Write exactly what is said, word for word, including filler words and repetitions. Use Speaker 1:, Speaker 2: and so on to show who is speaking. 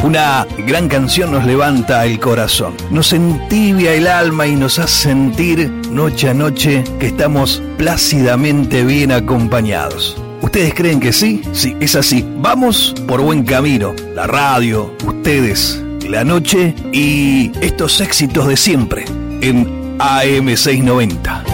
Speaker 1: Una gran canción nos levanta el corazón, nos entibia el alma y nos hace sentir noche a noche que estamos plácidamente bien acompañados. ¿Ustedes creen que sí? Sí, es así. Vamos por buen camino. La radio, ustedes, la noche y estos éxitos de siempre en A M seiscientos noventa.